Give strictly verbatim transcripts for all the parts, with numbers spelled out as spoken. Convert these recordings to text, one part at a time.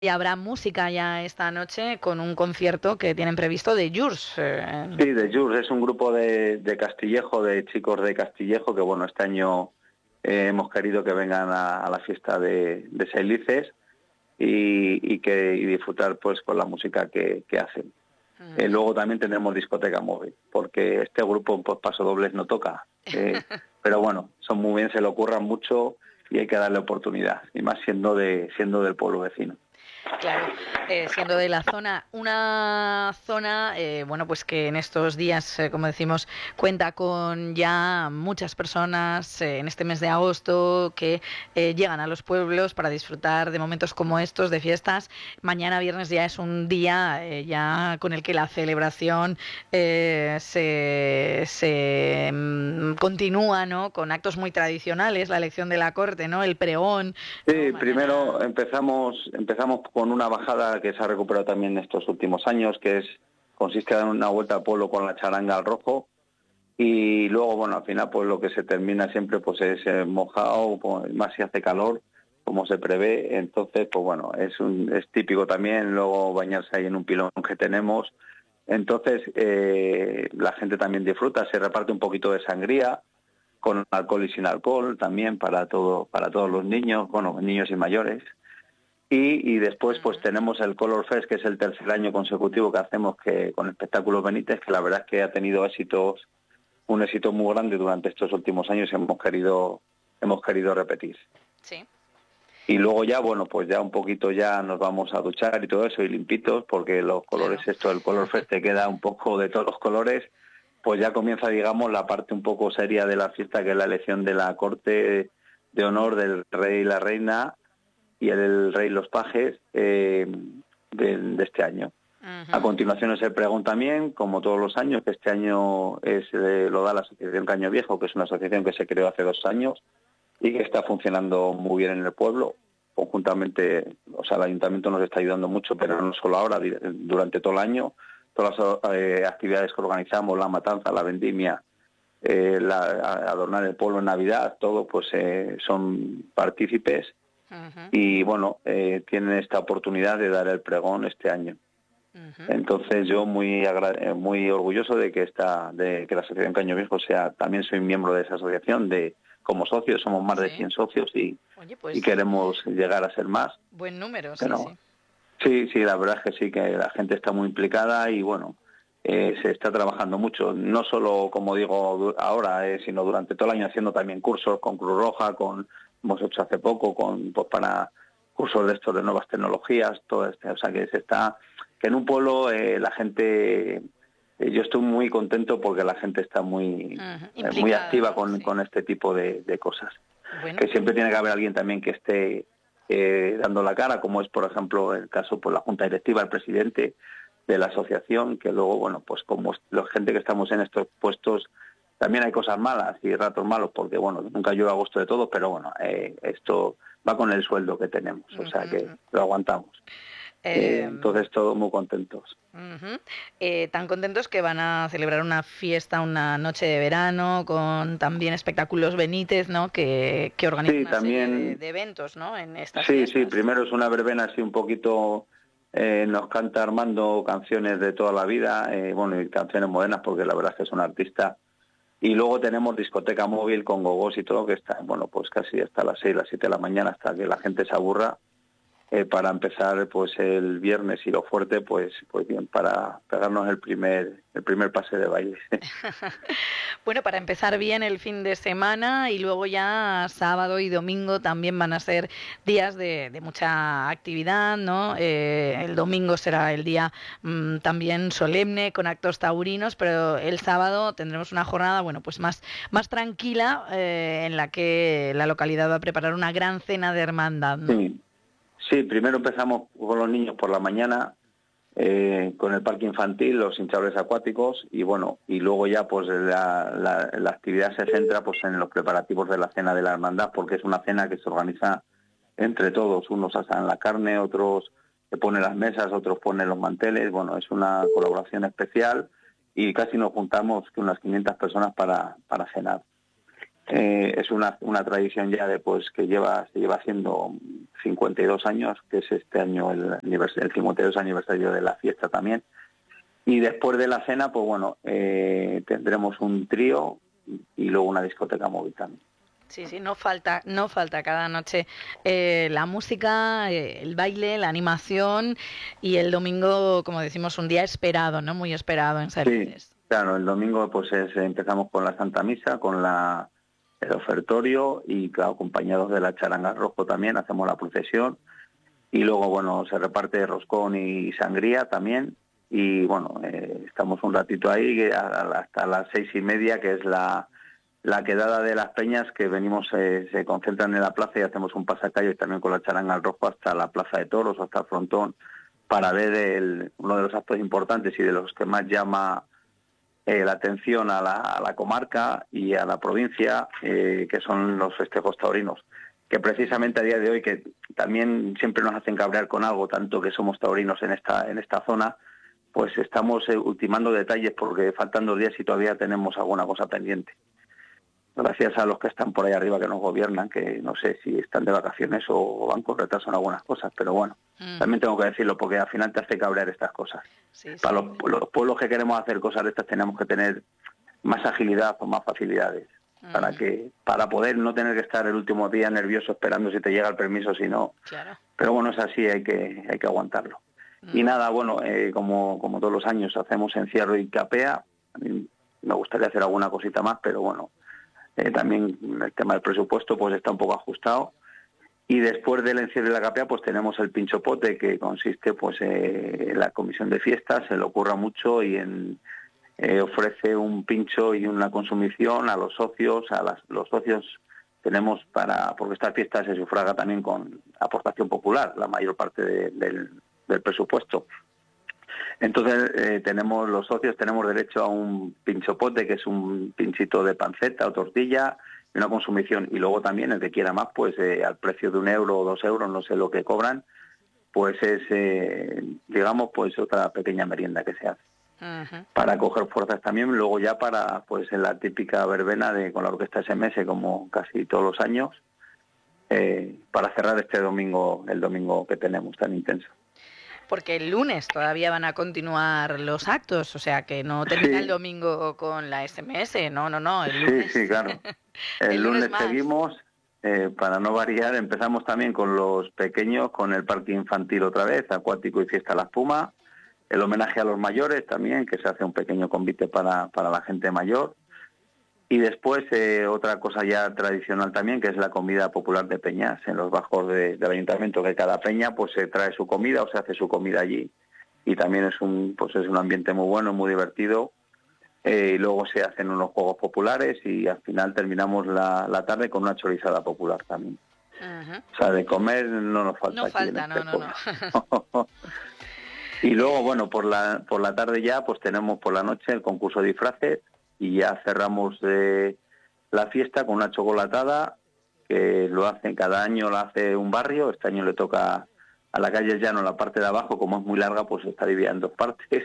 Y habrá música ya esta noche con un concierto que tienen previsto de Yours. Eh. Sí, de Yours, es un grupo de, de Castillejo, de chicos de Castillejo, que bueno, este año eh, hemos querido que vengan a, a la fiesta de, de Selices y, y que y disfrutar pues con la música que, que hacen. Uh-huh. Eh, luego también tendremos discoteca móvil, porque este grupo pues pasodobles no toca. Eh, pero bueno, son muy bien, se le ocurran mucho y hay que darle oportunidad, y más siendo de siendo del pueblo vecino. Claro, eh, siendo de la zona, una zona, eh, bueno, pues que en estos días, eh, como decimos, cuenta con ya muchas personas eh, en este mes de agosto que eh, llegan a los pueblos para disfrutar de momentos como estos, de fiestas. Mañana viernes ya es un día eh, ya con el que la celebración eh, se, se mm, continúa, ¿no? Con actos muy tradicionales, la elección de la corte, ¿no? El pregón. Sí, ¿no? Mañana... primero empezamos empezamos con una bajada que se ha recuperado también en estos últimos años, que es consiste en una vuelta al pueblo con la charanga al rojo, y luego, bueno, al final pues lo que se termina siempre pues es eh, mojado, pues, más si hace calor, como se prevé. Entonces, pues bueno, es un, es típico también luego bañarse ahí en un pilón que tenemos. Entonces, eh, la gente también disfruta, se reparte un poquito de sangría, con alcohol y sin alcohol también para todo para todos los niños, bueno, niños y mayores. Y, y después pues tenemos el Color Fest, que es el tercer año consecutivo que hacemos que con Espectáculos Benítez, que la verdad es que ha tenido éxitos, un éxito muy grande durante estos últimos años y hemos querido hemos querido repetir. Sí. Y luego ya, bueno, pues ya un poquito ya nos vamos a duchar y todo eso y limpitos, porque los colores, claro. Esto del Color Fest te queda un poco de todos los colores. Pues ya comienza, digamos, la parte un poco seria de la fiesta, que es la elección de la corte de honor del rey y la reina y el rey y los pajes eh, de, de este año. Uh-huh. A continuación es el pregón también, como todos los años, que este año es eh, lo da la Asociación Caño Viejo, que es una asociación que se creó hace dos años y que está funcionando muy bien en el pueblo. Conjuntamente, o sea, el ayuntamiento nos está ayudando mucho, pero no solo ahora, durante todo el año. Todas las eh, actividades que organizamos, la matanza, la vendimia, eh, la, adornar el pueblo en Navidad, todo, pues eh, son partícipes. Uh-huh. Y bueno, eh, tienen esta oportunidad de dar el pregón este año. Uh-huh. Entonces yo muy agra- muy orgulloso de que esta, de que la Asociación Caño Viejo sea, también soy miembro de esa asociación, de como socios, somos más ¿Sí? de cien socios y, Oye, pues, y queremos llegar a ser más. Buen número, Pero, sí, sí. Sí, sí, la verdad es que sí, que la gente está muy implicada y bueno, eh, se está trabajando mucho, no solo, como digo, ahora, eh, sino durante todo el año, haciendo también cursos con Cruz Roja, con hemos hecho hace poco, con pues para cursos de estos de nuevas tecnologías, todo este, o sea que se está, que en un pueblo eh, la gente, eh, yo estoy muy contento porque la gente está muy, uh-huh. eh, muy activa con, sí. con este tipo de, de cosas. Bueno. Que siempre tiene que haber alguien también que esté Eh, dando la cara, como es por ejemplo el caso por la Junta Directiva, el presidente de la asociación, que luego, bueno, pues como la gente que estamos en estos puestos, también hay cosas malas y ratos malos, porque bueno, nunca llueve a gusto de todo, pero bueno, eh, esto va con el sueldo que tenemos, o sea que lo aguantamos. Eh, entonces todos muy contentos. Uh-huh. Eh, tan contentos que van a celebrar una fiesta, una noche de verano con también espectáculos Benítez, ¿no? Que, que organiza sí, una también, serie de, de eventos, ¿no? En estas sí, fiestas. Sí, primero es una verbena así un poquito, eh, nos canta Armando canciones de toda la vida, eh, bueno, y canciones modernas porque la verdad es que es un artista. Y luego tenemos discoteca móvil con gogos y todo, que está, bueno, pues casi hasta las seis, las siete de la mañana, hasta que la gente se aburra. Eh, para empezar pues el viernes y lo fuerte pues pues bien para pegarnos el primer el primer pase de baile. Bueno, para empezar bien el fin de semana y luego ya sábado y domingo también van a ser días de, de mucha actividad, ¿no? Eh, el domingo será el día mmm, también solemne con actos taurinos, pero el sábado tendremos una jornada, bueno, pues más más tranquila eh, en la que la localidad va a preparar una gran cena de hermandad, ¿no? Sí. Sí, primero empezamos con los niños por la mañana, eh, con el parque infantil, los hinchables acuáticos, y bueno, y luego ya pues la, la, la actividad se centra pues en los preparativos de la cena de la hermandad, porque es una cena que se organiza entre todos, unos asan la carne, otros ponen las mesas, otros ponen los manteles, bueno, es una colaboración especial y casi nos juntamos unas quinientas personas para, para cenar. Eh, es una, una tradición ya de pues que lleva se lleva haciendo cincuenta y dos años, que es este año el, el cincuenta y dos aniversario de la fiesta también. Y después de la cena, pues bueno, eh, tendremos un trío y luego una discoteca móvil también. Sí, sí, no falta, no falta cada noche eh, la música, eh, el baile, la animación y el domingo, como decimos, un día esperado, ¿no? Muy esperado en Salices. Sí, claro, el domingo pues es, empezamos con la Santa Misa, con la el ofertorio y claro, acompañados de la charanga rojo también, hacemos la procesión y luego, bueno, se reparte roscón y sangría también y bueno, eh, estamos un ratito ahí hasta las seis y media, que es la, la quedada de las peñas, que venimos, eh, se concentran en la plaza y hacemos un pasacalles también con la charanga al rojo hasta la Plaza de Toros, hasta el frontón, para ver el, uno de los actos importantes y de los que más llama Eh, la atención a la, a la comarca y a la provincia, eh, que son los festejos taurinos, que precisamente a día de hoy, que también siempre nos hacen cabrear con algo, tanto que somos taurinos en esta en esta zona, pues estamos eh, ultimando detalles porque faltan dos días y todavía tenemos alguna cosa pendiente. Gracias a los que están por ahí arriba que nos gobiernan, que no sé si están de vacaciones o van con retraso en algunas cosas, pero bueno, mm. también tengo que decirlo porque al final te hace cabrear estas cosas. Sí, sí. Para los, los pueblos que queremos hacer cosas de estas tenemos que tener más agilidad o más facilidades mm. para que para poder no tener que estar el último día nervioso esperando si te llega el permiso, si no. Claro. Pero bueno, es así, hay que hay que aguantarlo. Mm. Y nada, bueno, eh, como como todos los años hacemos encierro y capea. A mí me gustaría hacer alguna cosita más, pero bueno, Eh, también el tema del presupuesto pues está un poco ajustado y después del encierro de la capea pues tenemos el pinchopote, que consiste pues eh, en la comisión de fiestas, se le ocurra mucho y en, eh, ofrece un pincho y una consumición a los socios, a las, los socios tenemos para, porque esta fiesta se sufraga también con aportación popular, la mayor parte de, del, del presupuesto. Entonces eh, tenemos los socios tenemos derecho a un pinchopote, que es un pinchito de panceta o tortilla y una consumición, y luego también el que quiera más pues eh, al precio de un euro o dos euros, no sé lo que cobran, pues es eh, digamos pues otra pequeña merienda que se hace uh-huh. para coger fuerzas también, luego ya para pues en la típica verbena de con la orquesta ese eme ese, como casi todos los años, eh, para cerrar este domingo, el domingo que tenemos tan intenso. Porque el lunes todavía van a continuar los actos, o sea que no termina sí. el domingo con la ese eme ese, no, no, no, el lunes. Sí, sí, claro. El, el lunes, lunes seguimos, eh, para no variar, empezamos también con los pequeños, con el parque infantil otra vez, acuático y fiesta La Espuma, el homenaje a los mayores también, que se hace un pequeño convite para, para la gente mayor. Y después eh, otra cosa ya tradicional también, que es la comida popular de peñas en los bajos de, del ayuntamiento, que cada peña pues se trae su comida o se hace su comida allí y también es un pues es un ambiente muy bueno, muy divertido. Eh, y luego se hacen unos juegos populares y al final terminamos la, la tarde con una chorizada popular también. Uh-huh. O sea, de comer no nos falta. No aquí falta, en este no, no, no. Y luego, bueno, por la por la tarde ya pues tenemos por la noche el concurso de disfraces. Y ya cerramos eh, la fiesta con una chocolatada, que lo hacen cada año, la hace un barrio. Este año le toca a la calle Llano, la parte de abajo, como es muy larga, pues está dividida en dos partes,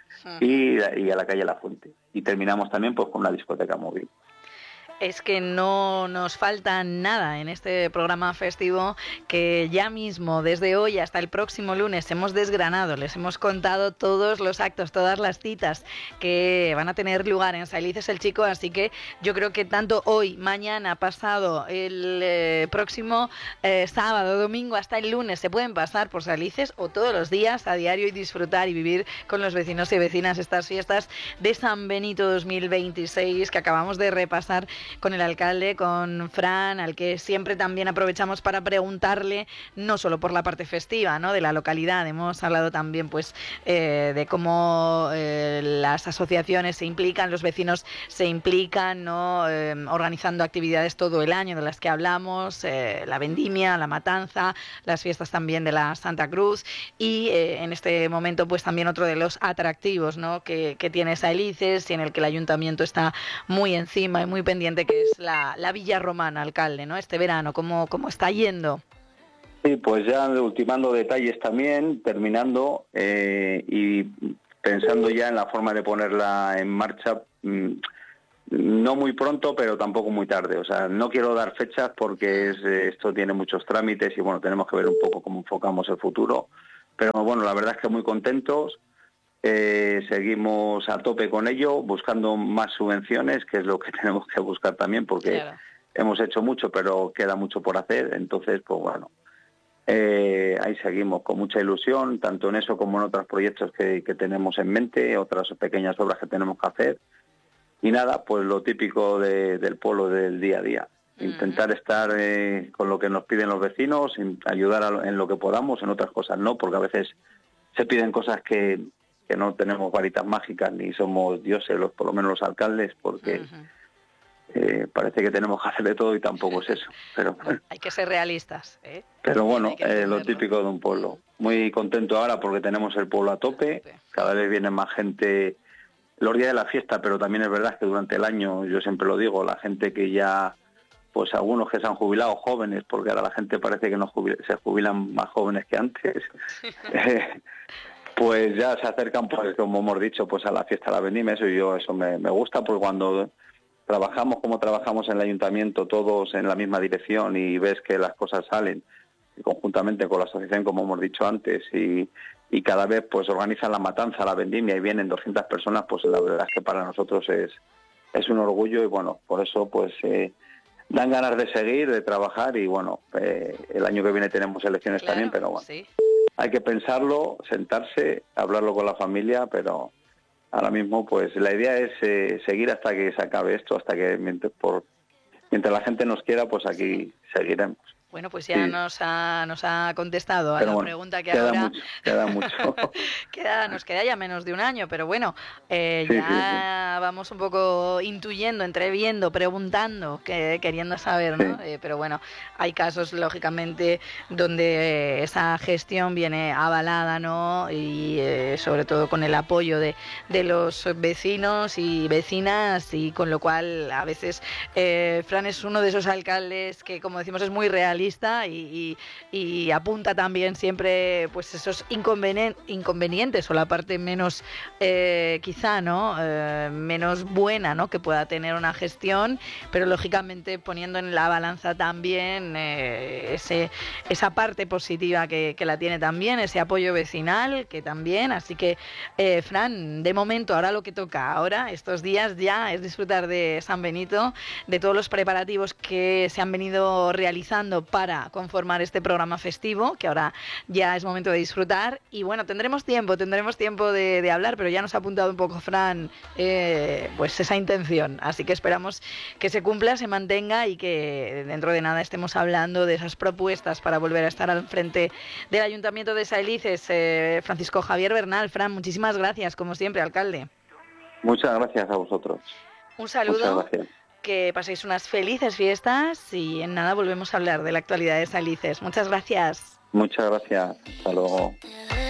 y, y a la calle La Fuente. Y terminamos también pues con una discoteca móvil. Es que no nos falta nada en este programa festivo, que ya mismo, desde hoy hasta el próximo lunes, hemos desgranado, les hemos contado todos los actos, todas las citas que van a tener lugar en Salices el Chico, así que yo creo que tanto hoy, mañana, pasado, el eh, próximo eh, sábado, domingo, hasta el lunes, se pueden pasar por Salices o todos los días a diario y disfrutar y vivir con los vecinos y vecinas estas fiestas de San Benito dos mil veintiséis que acabamos de repasar con el alcalde, con Fran, al que siempre también aprovechamos para preguntarle, no solo por la parte festiva, ¿no?, de la localidad, hemos hablado también pues eh, de cómo eh, las asociaciones se implican, los vecinos se implican, ¿no?, eh, organizando actividades todo el año de las que hablamos, eh, la vendimia, la matanza, las fiestas también de la Santa Cruz y eh, en este momento pues también otro de los atractivos, ¿no?, que, que tiene Salices y en el que el ayuntamiento está muy encima y muy pendiente, que es la, la Villa Romana, alcalde, ¿no? Este verano, ¿cómo, cómo está yendo? Sí, pues ya ultimando detalles también, terminando eh, y pensando ya en la forma de ponerla en marcha. Mmm, no muy pronto, pero tampoco muy tarde. O sea, no quiero dar fechas porque es, esto tiene muchos trámites y bueno, tenemos que ver un poco cómo enfocamos el futuro. Pero bueno, la verdad es que muy contentos. Eh, seguimos a tope con ello, buscando más subvenciones, que es lo que tenemos que buscar también, porque claro, hemos hecho mucho, pero queda mucho por hacer. Entonces, pues bueno, eh, ahí seguimos con mucha ilusión, tanto en eso como en otros proyectos que, que tenemos en mente, otras pequeñas obras que tenemos que hacer. Y nada, pues lo típico de, del pueblo del día a día. Intentar uh-huh. estar eh, con lo que nos piden los vecinos, ayudar a, en lo que podamos, en otras cosas no, porque a veces se piden cosas que, que no tenemos varitas mágicas ni somos dioses, los, por lo menos los alcaldes, porque uh-huh. eh, parece que tenemos que hacer de todo y tampoco es eso. Pero bueno, hay que ser realistas, ¿eh? Pero bueno, eh, lo típico de un pueblo. Muy contento ahora porque tenemos el pueblo a tope, cada vez viene más gente los días de la fiesta, pero también es verdad que durante el año, yo siempre lo digo, la gente que ya, pues algunos que se han jubilado jóvenes, porque ahora la gente parece que no jubila, se jubilan más jóvenes que antes, eh, pues ya se acercan, pues como hemos dicho, pues a la fiesta de la vendimia. Eso yo eso me, me gusta, porque cuando trabajamos como trabajamos en el ayuntamiento, todos en la misma dirección, y ves que las cosas salen conjuntamente con la asociación, como hemos dicho antes, y y cada vez pues organizan la matanza, la vendimia y vienen doscientas personas, pues la verdad es que para nosotros es es un orgullo y bueno, por eso pues eh, dan ganas de seguir, de trabajar y bueno, eh, el año que viene tenemos elecciones claro, también, pero bueno, sí. Hay que pensarlo, sentarse, hablarlo con la familia, pero ahora mismo pues la idea es eh, seguir hasta que se acabe esto, hasta que mientras, por, mientras la gente nos quiera, pues aquí sí. seguiremos. Bueno, pues ya sí. nos ha nos ha contestado a pero la bueno, pregunta que queda ahora... Mucho, queda mucho. queda, nos queda ya menos de un año, pero bueno, eh, sí, ya sí, sí. vamos un poco intuyendo, entreviendo, preguntando, que, queriendo saber, ¿no? Sí. Eh, pero bueno, hay casos, lógicamente, donde eh, esa gestión viene avalada, ¿no? Y eh, sobre todo con el apoyo de, de los vecinos y vecinas, y con lo cual a veces eh, Fran es uno de esos alcaldes que, como decimos, es muy real Y, y, y apunta también siempre pues esos inconvenien- inconvenientes o la parte menos eh, quizá no eh, menos buena, ¿no?, que pueda tener una gestión, pero lógicamente poniendo en la balanza también eh, ese esa parte positiva que, que la tiene también, ese apoyo vecinal que también, así que eh, Fran, de momento ahora lo que toca ahora estos días ya es disfrutar de San Benito, de todos los preparativos que se han venido realizando para conformar este programa festivo, que ahora ya es momento de disfrutar. Y bueno, tendremos tiempo, tendremos tiempo de, de hablar, pero ya nos ha apuntado un poco Fran eh, pues esa intención. Así que esperamos que se cumpla, se mantenga y que dentro de nada estemos hablando de esas propuestas para volver a estar al frente del Ayuntamiento de Saelices. Eh, Francisco Javier Bernal, Fran, muchísimas gracias, como siempre, alcalde. Muchas gracias a vosotros. Un saludo. Que paséis unas felices fiestas y en nada volvemos a hablar de la actualidad de Saelices. Muchas gracias. Muchas gracias. Hasta luego.